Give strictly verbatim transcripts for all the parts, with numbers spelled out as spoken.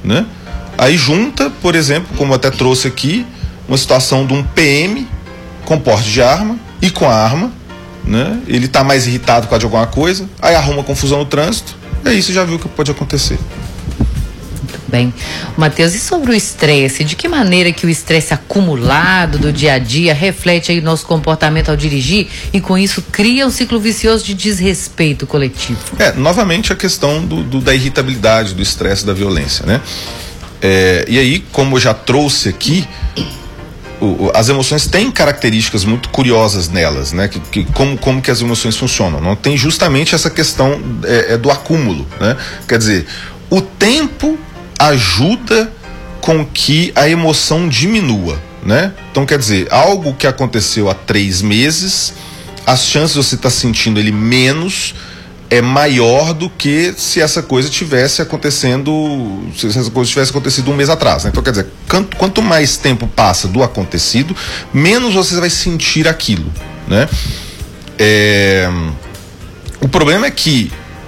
né? Aí junta, por exemplo, como eu até trouxe aqui, uma situação de um P M com porte de arma e com a arma, né? Ele está mais irritado por causa de alguma coisa, aí arruma confusão no trânsito, e aí você já viu o que pode acontecer. Bem, Matheus, e sobre o estresse? De que maneira que o estresse acumulado do dia a dia reflete aí nosso comportamento ao dirigir e com isso cria um ciclo vicioso de desrespeito coletivo? É, novamente a questão do, do, da irritabilidade, do estresse, da violência, né? É, e aí, como eu já trouxe aqui, o, o, as emoções têm características muito curiosas nelas, né? Que, que, como, como que as emoções funcionam? Não tem justamente essa questão é, é do acúmulo, né? Quer dizer, o tempo ajuda com que a emoção diminua, né? Então, quer dizer, algo que aconteceu há três meses, as chances de você estar sentindo ele menos é maior do que se essa coisa tivesse acontecendo, se essa coisa tivesse acontecido um mês atrás, né? Então, quer dizer, quanto, quanto mais tempo passa do acontecido, menos você vai sentir aquilo, né? É... O problema é que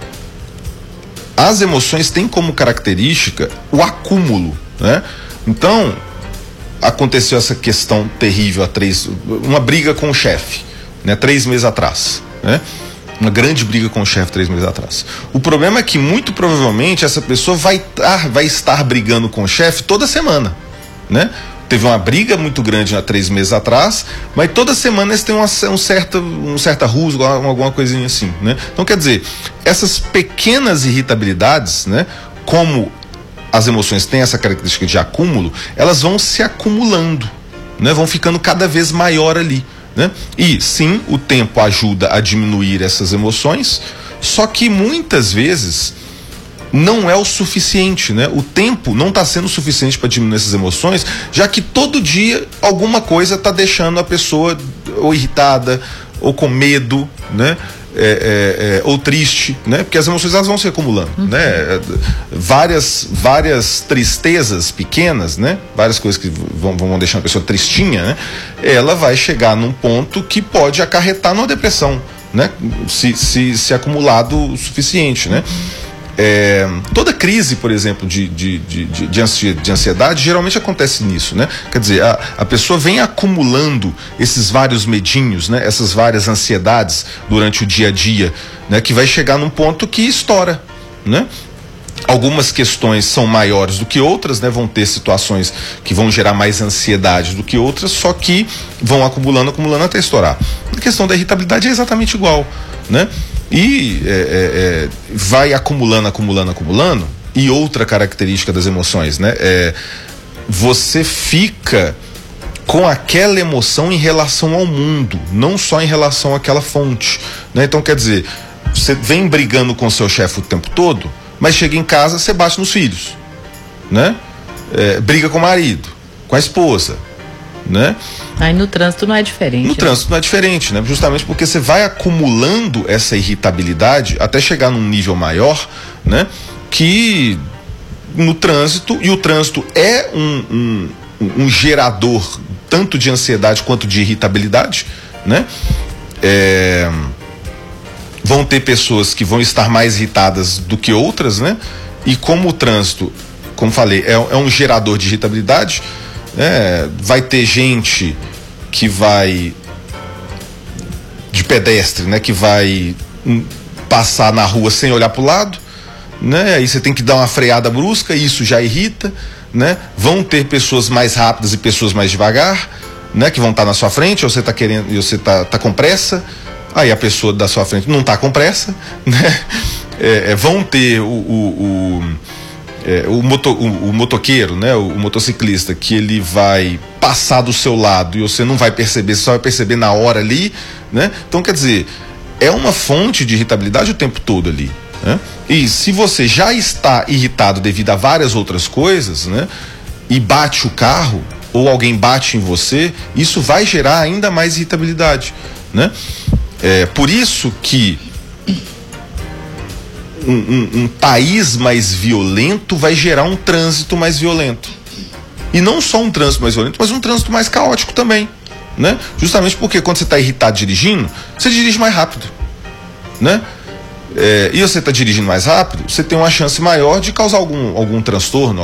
as emoções têm como característica o acúmulo, né? Então, aconteceu essa questão terrível há três, uma briga com o chefe, né? Três meses atrás, né? Uma grande briga com o chefe três meses atrás. O problema é que muito provavelmente essa pessoa vai estar, vai estar brigando com o chefe toda semana, né? Teve uma briga muito grande há três meses atrás, mas toda semana eles têm uma, um certa, um certa rusga, alguma coisinha assim, né? Então, quer dizer, essas pequenas irritabilidades, né? Como as emoções têm essa característica de acúmulo, elas vão se acumulando, né? Vão ficando cada vez maior ali, né? E sim, o tempo ajuda a diminuir essas emoções, só que muitas vezes não é o suficiente, né? O tempo não está sendo suficiente para diminuir essas emoções, já que todo dia alguma coisa está deixando a pessoa ou irritada, ou com medo, né? É, é, é, ou triste, né? Porque as emoções elas vão se acumulando, uhum. né? Várias, várias tristezas pequenas, né? Várias coisas que vão, vão deixando a pessoa tristinha, né? Ela vai chegar num ponto que pode acarretar numa depressão, né? Se, se, se acumulado o suficiente, né? É, toda crise, por exemplo, de, de, de, de, de ansiedade geralmente acontece nisso, né? Quer dizer, a, a pessoa vem acumulando esses vários medinhos, né? Essas várias ansiedades durante o dia a dia, né? Que vai chegar num ponto que estoura, né? Algumas questões são maiores do que outras, né? Vão ter situações que vão gerar mais ansiedade do que outras, só que vão acumulando, acumulando até estourar. A questão da irritabilidade é exatamente igual, né? E é, é, vai acumulando, acumulando, acumulando. E outra característica das emoções, né? É, você fica com aquela emoção em relação ao mundo, não só em relação àquela fonte, né? Então, quer dizer, você vem brigando com o seu chefe o tempo todo, mas chega em casa, você bate nos filhos, né? É, briga com o marido, com a esposa, né? Aí no trânsito não é diferente. No né? trânsito não é diferente, né? Justamente porque você vai acumulando essa irritabilidade até chegar num nível maior, né? Que no trânsito, e o trânsito é um, um, um gerador tanto de ansiedade quanto de irritabilidade, né? É, vão ter pessoas que vão estar mais irritadas do que outras, né? E como o trânsito, como falei, é, é um gerador de irritabilidade, é, vai ter gente que vai de pedestre, né, que vai hum, passar na rua sem olhar para o lado, né? Aí você tem que dar uma freada brusca, isso já irrita, né? Vão ter pessoas mais rápidas e pessoas mais devagar, né, que vão estar na sua frente, ou você está querendo, e você tá, tá com pressa, aí a pessoa da sua frente não está com pressa, né? É, é, vão ter o, o, o É, o, moto, o, o motoqueiro, né, o, o motociclista, que ele vai passar do seu lado e você não vai perceber, você só vai perceber na hora ali, né? Então, quer dizer, é uma fonte de irritabilidade o tempo todo ali, né? E se você já está irritado devido a várias outras coisas, né, e bate o carro, ou alguém bate em você, isso vai gerar ainda mais irritabilidade, né? É, por isso que Um, um, um país mais violento vai gerar um trânsito mais violento. E não só um trânsito mais violento, mas um trânsito mais caótico também, né? Justamente porque quando você está irritado dirigindo, você dirige mais rápido, né? É, e você está dirigindo mais rápido, você tem uma chance maior de causar algum, algum transtorno,